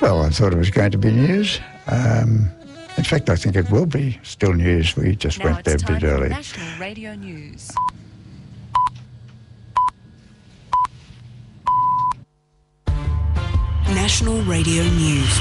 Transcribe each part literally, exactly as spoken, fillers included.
Well, I thought it was going to be news. Um, in fact, I think it will be still news. We just now went there a bit early. National Radio News. National Radio News.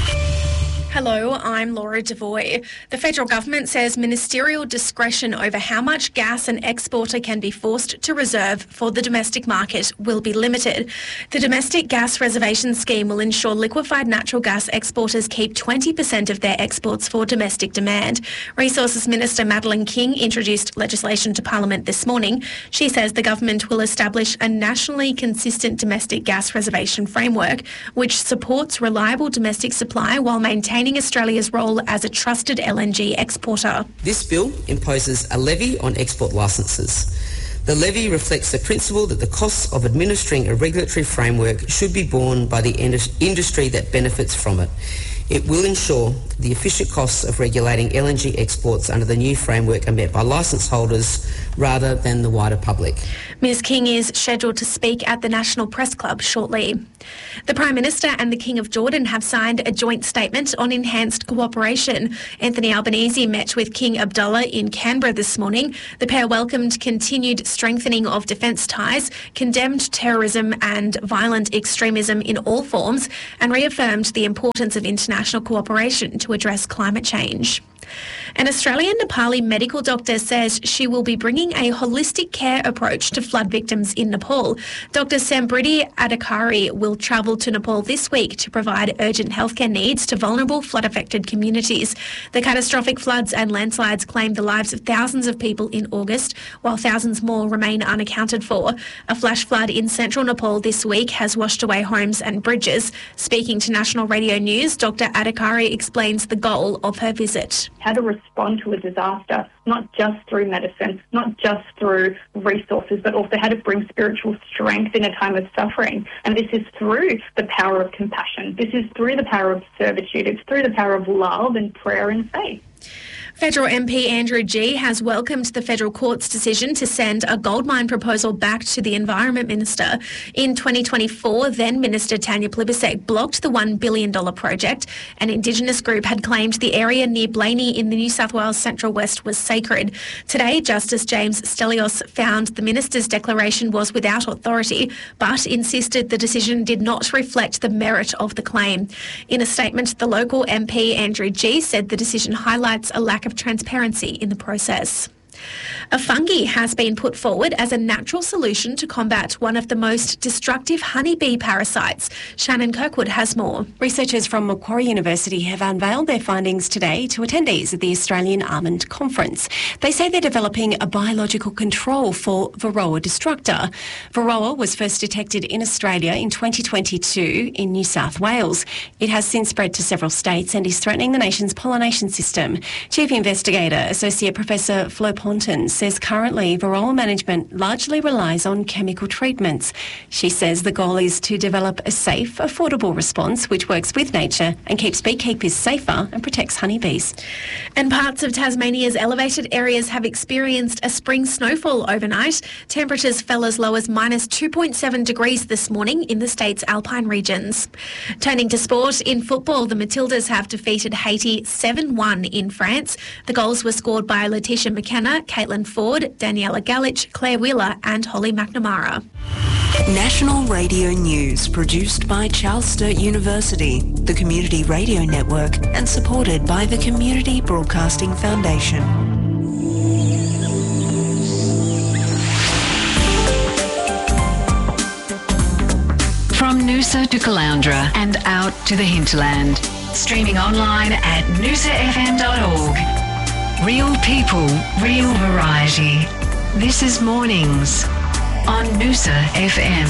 Hello, I'm Laura Devoy. The federal government says ministerial discretion over how much gas an exporter can be forced to reserve for the domestic market will be limited. The domestic gas reservation scheme will ensure liquefied natural gas exporters keep twenty percent of their exports for domestic demand. Resources Minister Madeleine King introduced legislation to Parliament this morning. She says the government will establish a nationally consistent domestic gas reservation framework which supports reliable domestic supply while maintaining Australia's role as a trusted L N G exporter. This bill imposes a levy on export licences. The levy reflects the principle that the costs of administering a regulatory framework should be borne by the industry that benefits from it. It will ensure the efficient costs of regulating L N G exports under the new framework are met by licence holders rather than the wider public. Ms King is scheduled to speak at the National Press Club shortly. The Prime Minister and the King of Jordan have signed a joint statement on enhanced cooperation. Anthony Albanese met with King Abdullah in Canberra this morning. The pair welcomed continued strengthening of defence ties, condemned terrorism and violent extremism in all forms, and reaffirmed the importance of international cooperation to address climate change. An Australian Nepali medical doctor says she will be bringing a holistic care approach to flood victims in Nepal. Doctor Sambriti Adhikari will travel to Nepal this week to provide urgent healthcare needs to vulnerable flood-affected communities. The catastrophic floods and landslides claimed the lives of thousands of people in August, while thousands more remain unaccounted for. A flash flood in central Nepal this week has washed away homes and bridges. Speaking to National Radio News, Doctor Adhikari explains the goal of her visit. How to respond to a disaster, not just through medicine, not just through resources, but also how to bring spiritual strength in a time of suffering. And this is through the power of compassion. This is through the power of servitude. It's through the power of love and prayer and faith. Federal M P Andrew Gee has welcomed the federal court's decision to send a gold mine proposal back to the Environment Minister. In twenty twenty-four, then Minister Tanya Plibersek blocked the one billion dollars project. An Indigenous group had claimed the area near Blaney in the New South Wales Central West was sacred. Today, Justice James Stelios found the minister's declaration was without authority, but insisted the decision did not reflect the merit of the claim. In a statement, the local M P Andrew Gee said the decision highlights a lack of transparency in the process. A fungi has been put forward as a natural solution to combat one of the most destructive honeybee parasites. Shannon Kirkwood has more. Researchers from Macquarie University have unveiled their findings today to attendees at the Australian Almond Conference. They say they're developing a biological control for Varroa destructor. Varroa was first detected in Australia in twenty twenty-two in New South Wales. It has since spread to several states and is threatening the nation's pollination system. Chief Investigator, Associate Professor Flo Ponton, says currently Varroa management largely relies on chemical treatments. She says the goal is to develop a safe, affordable response which works with nature and keeps beekeepers safer and protects honeybees. And parts of Tasmania's elevated areas have experienced a spring snowfall overnight. Temperatures fell as low as minus two point seven degrees this morning in the state's alpine regions. Turning to sport, in football, the Matildas have defeated Haiti seven one in France. The goals were scored by Letitia McKenna, Caitlin Ford, Daniela Galich, Claire Wheeler and Holly McNamara. National Radio News, produced by Charles Sturt University, the Community Radio Network, and supported by the Community Broadcasting Foundation. From Noosa to Caloundra and out to the hinterland. Streaming online at noosa f m dot org. Real people, real variety. This is Mornings on Noosa F M.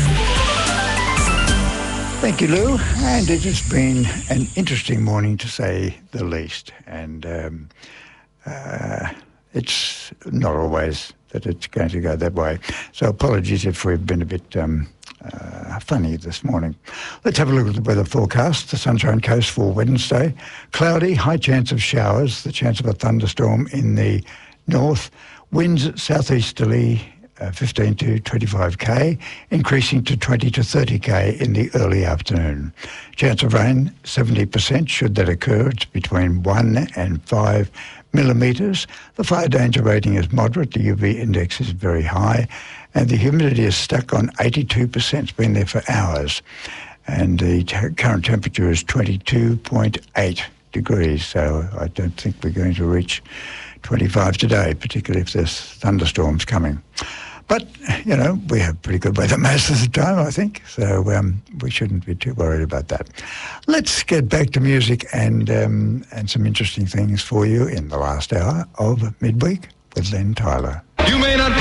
Thank you, Lou. And it has been an interesting morning, to say the least. And um, uh, it's not always that it's going to go that way. So apologies if we've been a bit um, uh, funny this morning. Let's have a look at the weather forecast. The Sunshine Coast for Wednesday. Cloudy, high chance of showers, the chance of a thunderstorm in the north. Winds southeasterly uh, fifteen to twenty-five K, increasing to twenty to thirty K in the early afternoon. Chance of rain, seventy percent. Should that occur, it's between one and five millimetres. The fire danger rating is moderate. The U V index is very high. And the humidity is stuck on eighty-two percent. It's been there for hours. And the t- current temperature is twenty-two point eight degrees. So I don't think we're going to reach twenty-five today, particularly if there's thunderstorms coming. But, you know, we have pretty good weather most of the time, I think, so um, we shouldn't be too worried about that. Let's get back to music and um, and some interesting things for you in the last hour of Midweek with Len Tyler. You may not